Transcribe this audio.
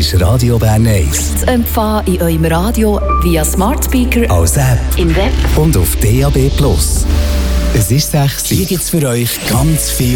ist Radio Bern 1. Zu empfangen in eurem Radio via Smart Speaker, Als App im Web und auf DAB+. Es ist 6. Hier gibt's für euch ganz viel